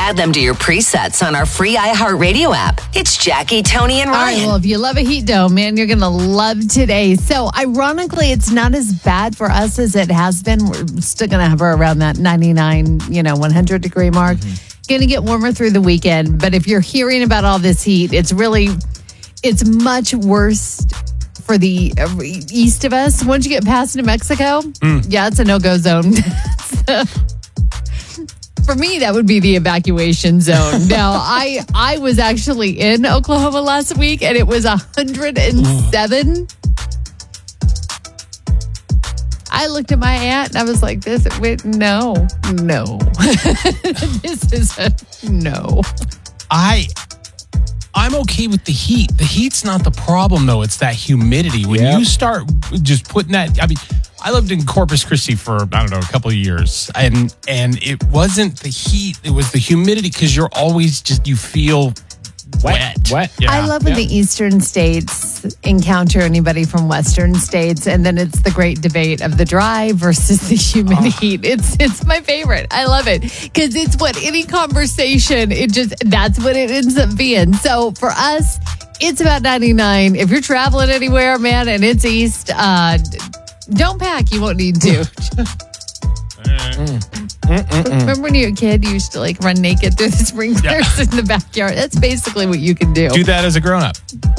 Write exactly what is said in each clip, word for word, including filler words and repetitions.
add them to your presets on our free iHeartRadio app. It's Jackie, Tony, and All Ryan. right, well, if you love a heat dome, man, you're going to love today. So, ironically, it's not as bad for us as it has been. We're still going to hover around that ninety-nine, you know, one hundred degree mark. Mm-hmm. Going to get warmer through the weekend. But if you're hearing about all this heat, it's really, it's much worse for the uh, east of us. Once you get past New Mexico, mm. yeah, it's a no-go zone. So, for me, that would be the evacuation zone. Now, I I was actually in Oklahoma last week, and it was one hundred seven. I looked at my aunt, and I was like, "This, wait, no, no, this is a no." I, I'm okay with the heat. The heat's not the problem, though. It's that humidity. When Yep. you start just putting that, I mean, I lived in Corpus Christi for, I don't know, a couple of years. And and it wasn't the heat. It was the humidity because you're always just, you feel wet. Wet. Wet. Yeah. I love when Yeah. the eastern states encounter anybody from western states, and then it's the great debate of the dry versus the humid Oh. heat. It's it's my favorite. I love it because it's what any conversation, it just, that's what it ends up being. So for us, it's about ninety-nine. If you're traveling anywhere, man, and it's east, uh, don't pack. You won't need to. Remember when you were a kid, you used to like run naked through the sprinklers in the backyard? That's basically what you can do. Do that as a grown-up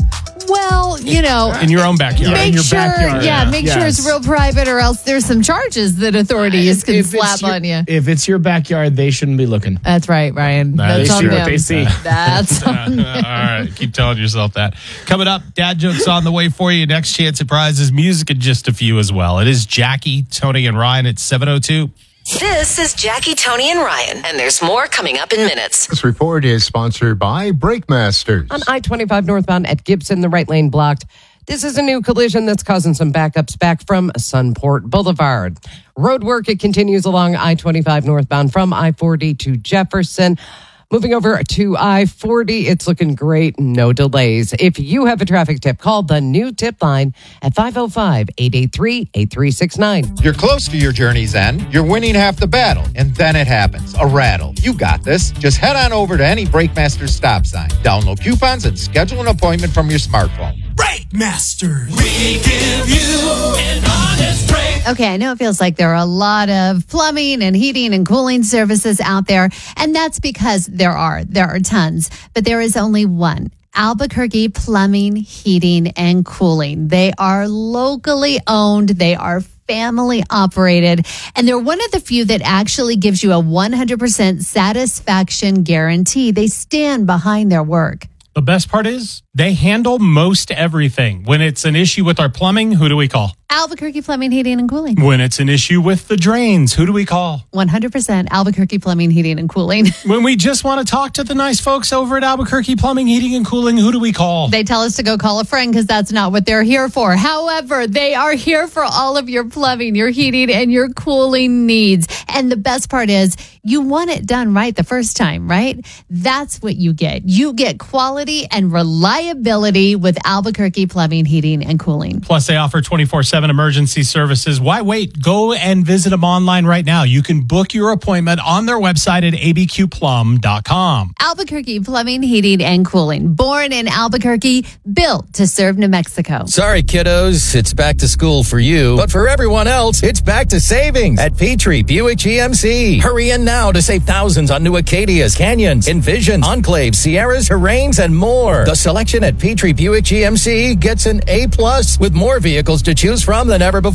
Well, you know, in your own backyard. make in your sure, backyard. yeah, Yeah. make sure it's Yes. real private, or else there's some charges that authorities can If it's slap your- on you. If it's your backyard, they shouldn't be looking. That's right, Ryan. Nah, That's They on see them. what they see. That's on All right, keep telling yourself that. Coming up, dad jokes on the way for you. Next chance at prizes, music, and just a few as well. It is Jackie, Tony, and Ryan at seven oh two. This is Jackie, Tony, and Ryan, and there's more coming up in minutes. This report is sponsored by Brake Masters. On I twenty-five northbound at Gibson, the right lane blocked. This is a new collision that's causing some backups back from Sunport Boulevard. Road work, it continues along I twenty-five northbound from I forty to Jefferson. Moving over to I forty, it's looking great. No delays. If you have a traffic tip, call the new tip line at five oh five, eight eight three, eight three six nine. You're close to your journey's end. You're winning half the battle. And then it happens. A rattle. You got this. Just head on over to any BrakeMaster stop sign. Download coupons and schedule an appointment from your smartphone. Brake Master. We give you an honest break. Okay, I know it feels like there are a lot of plumbing and heating and cooling services out there, and that's because there are. There are tons, but there is only one. Albuquerque Plumbing, Heating, and Cooling. They are locally owned. They are family operated, and they're one of the few that actually gives you a one hundred percent satisfaction guarantee. They stand behind their work. The best part is they handle most everything. When it's an issue with our plumbing, who do we call? Albuquerque Plumbing, Heating, and Cooling. When it's an issue with the drains, who do we call? one hundred percent Albuquerque Plumbing, Heating, and Cooling. When we just want to talk to the nice folks over at Albuquerque Plumbing, Heating, and Cooling, who do we call? They tell us to go call a friend because that's not what they're here for. However, they are here for all of your plumbing, your heating, and your cooling needs. And the best part is you want it done right the first time, right? That's what you get. You get quality and reliability with Albuquerque Plumbing, Heating, and Cooling. Plus, they offer twenty-four seven emergency services. Why wait? Go and visit them online right now. You can book your appointment on their website at a b q plum dot com. Albuquerque Plumbing, Heating, and Cooling. Born in Albuquerque, built to serve New Mexico. Sorry, kiddos, it's back to school for you. But for everyone else, it's back to savings at Petrie Buick G M C. Hurry in now to save thousands on new Acadias, Canyons, Envision, Enclaves, Sierras, Terrains, and more. The selection at Petrie Buick G M C gets an A plus with more vehicles to choose from than ever before.